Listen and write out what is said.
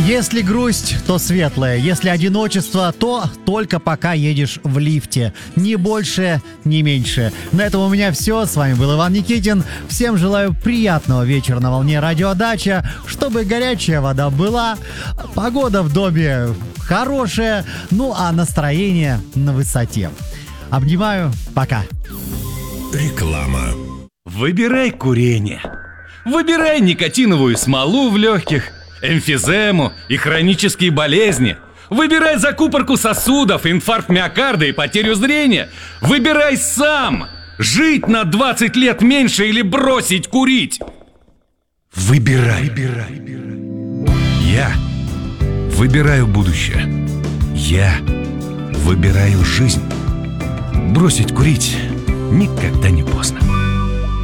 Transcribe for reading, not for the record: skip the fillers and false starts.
Если грусть, то светлая. Если одиночество, то только пока едешь в лифте. Ни больше, ни меньше. На этом у меня все. С вами был Иван Никитин. Всем желаю приятного вечера на волне Радио Дача. Чтобы горячая вода была, погода в доме хорошая, ну а настроение на высоте. Обнимаю. Пока. Реклама. Выбирай курение. Выбирай никотиновую смолу в легких, эмфизему и хронические болезни. Выбирай закупорку сосудов, инфаркт миокарда и потерю зрения. Выбирай сам. Жить на 20 лет меньше или бросить курить. Выбирай. Я выбираю будущее. Я выбираю жизнь. Бросить курить никогда не поздно.